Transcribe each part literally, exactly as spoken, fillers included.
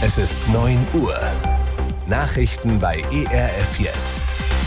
Es ist neun Uhr. Nachrichten bei E R F Yes.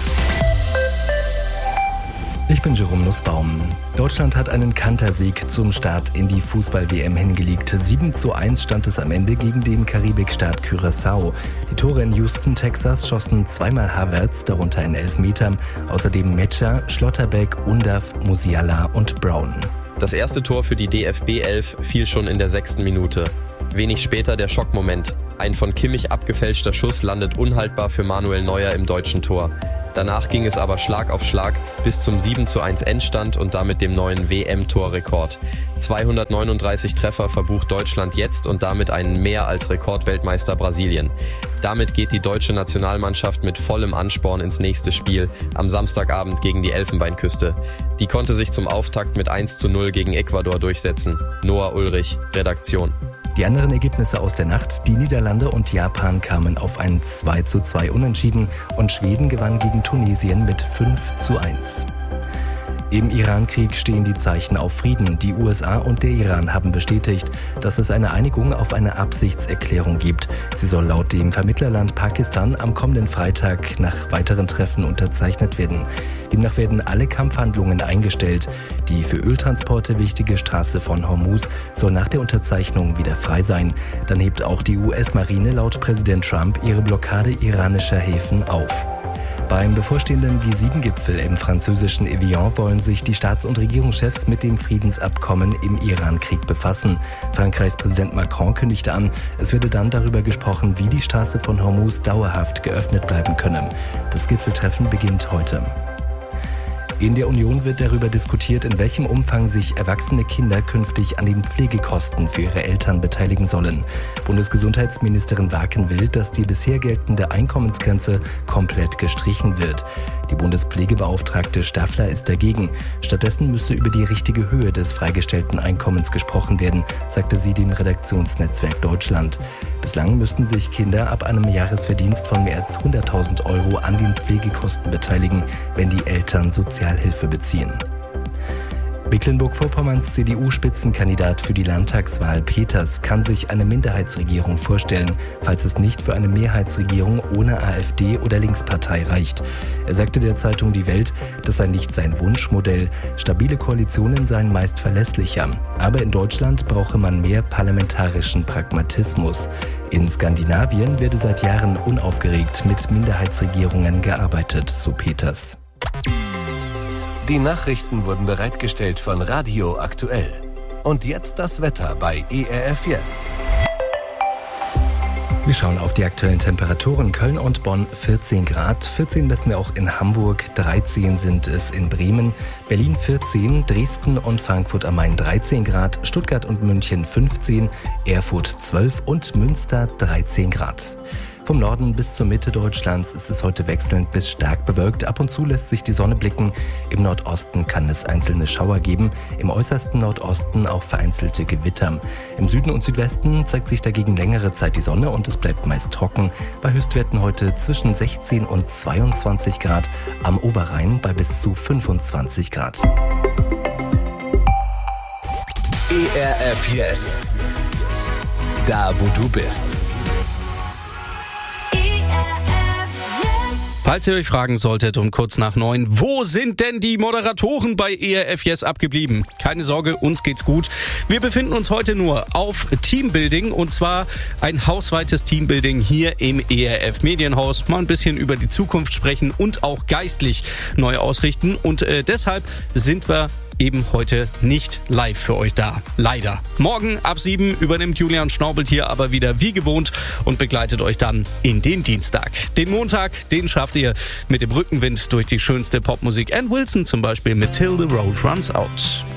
Ich bin Jerome Nussbaum. Deutschland hat einen Kantersieg zum Start in die Fußball-W M hingelegt. sieben zu eins stand es am Ende gegen den Karibikstaat Curaçao. Die Tore in Houston, Texas schossen zweimal Havertz, darunter in Elfmetern. Außerdem Mecha, Schlotterbeck, Undav, Musiala und Brown. Das erste Tor für die D F B elf fiel schon in der sechsten Minute. Wenig später der Schockmoment. Ein von Kimmich abgefälschter Schuss landet unhaltbar für Manuel Neuer im deutschen Tor. Danach ging es aber Schlag auf Schlag bis zum sieben zu eins Endstand und damit dem neuen W M-Torrekord. zweihundertneununddreißig Treffer verbucht Deutschland jetzt und damit einen mehr als Rekordweltmeister Brasilien. Damit geht die deutsche Nationalmannschaft mit vollem Ansporn ins nächste Spiel am Samstagabend gegen die Elfenbeinküste. Die konnte sich zum Auftakt mit eins zu null gegen Ecuador durchsetzen. Noah Ulrich, Redaktion. Die anderen Ergebnisse aus der Nacht: Die Niederlande und Japan kamen auf ein zwei zu zwei Unentschieden und Schweden gewann gegen Tunesien mit fünf zu eins. Im Iran-Krieg stehen die Zeichen auf Frieden. Die U S A und der Iran haben bestätigt, dass es eine Einigung auf eine Absichtserklärung gibt. Sie soll laut dem Vermittlerland Pakistan am kommenden Freitag nach weiteren Treffen unterzeichnet werden. Demnach werden alle Kampfhandlungen eingestellt. Die für Öltransporte wichtige Straße von Hormuz soll nach der Unterzeichnung wieder frei sein. Dann hebt auch die U S-Marine laut Präsident Trump ihre Blockade iranischer Häfen auf. Beim bevorstehenden G sieben Gipfel im französischen Evian wollen sich die Staats- und Regierungschefs mit dem Friedensabkommen im Iran-Krieg befassen. Frankreichs Präsident Macron kündigte an, es werde dann darüber gesprochen, wie die Straße von Hormuz dauerhaft geöffnet bleiben könne. Das Gipfeltreffen beginnt heute. In der Union wird darüber diskutiert, in welchem Umfang sich erwachsene Kinder künftig an den Pflegekosten für ihre Eltern beteiligen sollen. Bundesgesundheitsministerin Waken will, dass die bisher geltende Einkommensgrenze komplett gestrichen wird. Die Bundespflegebeauftragte Staffler ist dagegen. Stattdessen müsse über die richtige Höhe des freigestellten Einkommens gesprochen werden, sagte sie dem Redaktionsnetzwerk Deutschland. Bislang müssten sich Kinder ab einem Jahresverdienst von mehr als hunderttausend Euro an den Pflegekosten beteiligen, wenn die Eltern Sozialhilfe beziehen. Mecklenburg-Vorpommerns C D U-Spitzenkandidat für die Landtagswahl Peters kann sich eine Minderheitsregierung vorstellen, falls es nicht für eine Mehrheitsregierung ohne AfD oder Linkspartei reicht. Er sagte der Zeitung Die Welt, das sei nicht sein Wunschmodell. Stabile Koalitionen seien meist verlässlicher. Aber in Deutschland brauche man mehr parlamentarischen Pragmatismus. In Skandinavien werde seit Jahren unaufgeregt mit Minderheitsregierungen gearbeitet, so Peters. Die Nachrichten wurden bereitgestellt von Radio Aktuell. Und jetzt das Wetter bei E R F Yes. Wir schauen auf die aktuellen Temperaturen. Köln und Bonn vierzehn Grad, vierzehn messen wir auch in Hamburg, dreizehn sind es in Bremen, Berlin vierzehn, Dresden und Frankfurt am Main dreizehn Grad, Stuttgart und München fünfzehn, Erfurt zwölf und Münster dreizehn Grad. Vom Norden bis zur Mitte Deutschlands ist es heute wechselnd bis stark bewölkt. Ab und zu lässt sich die Sonne blicken. Im Nordosten kann es einzelne Schauer geben, im äußersten Nordosten auch vereinzelte Gewitter. Im Süden und Südwesten zeigt sich dagegen längere Zeit die Sonne und es bleibt meist trocken. Bei Höchstwerten heute zwischen sechzehn und zweiundzwanzig Grad, am Oberrhein bei bis zu fünfundzwanzig Grad. E R F Yes. Da, wo du bist. Falls ihr euch fragen solltet um kurz nach neun, wo sind denn die Moderatoren bei E R F Yes abgeblieben? Keine Sorge, uns geht's gut. Wir befinden uns heute nur auf Teambuilding und zwar ein hausweites Teambuilding hier im E R F Medienhaus. Mal ein bisschen über die Zukunft sprechen und auch geistlich neu ausrichten und äh, deshalb sind wir eben heute nicht live für euch da. Leider. Morgen ab sieben übernimmt Julian Schnaubelt hier aber wieder wie gewohnt und begleitet euch dann in den Dienstag. Den Montag, den schafft ihr mit dem Rückenwind durch die schönste Popmusik. Ann Wilson zum Beispiel mit Till the Road Runs Out.